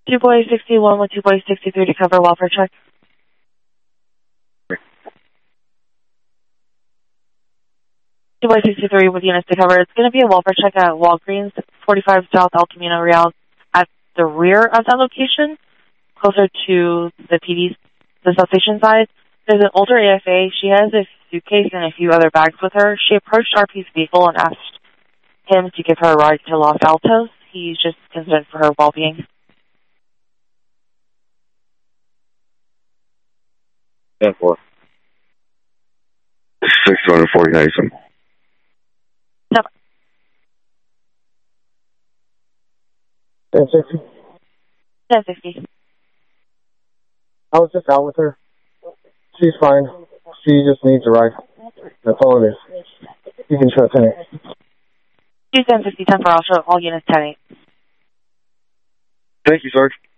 2 boys 61 with 2 boys 63 to cover welfare check. Two boys 63 with units to cover. It's going to be a welfare check at Walgreens, 45 South El Camino Real, at the rear of that location, closer to the substation side. There's an older AFA. She has a suitcase and a few other bags with her. She approached RP's vehicle and asked him to give her a ride to Los Altos. He's just concerned for her well-being. 10-4. 640 Mason. 1060. 1060. I was just out with her. She's fine. She just needs a ride. That's all it is. You can show 10-8. 1060, 10 for all units 10-8. Thank you, Sarge.